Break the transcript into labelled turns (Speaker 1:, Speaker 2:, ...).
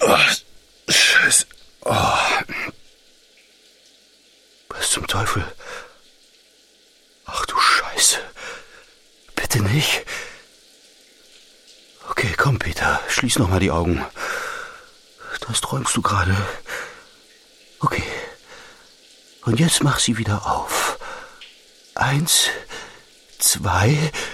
Speaker 1: Oh, Scheiße. Oh. Was zum Teufel? Ach du Scheiße. Bitte nicht. Okay, komm, Peter. Schließ noch mal die Augen. Das träumst du gerade. Okay. Und jetzt mach sie wieder auf. 1, 2,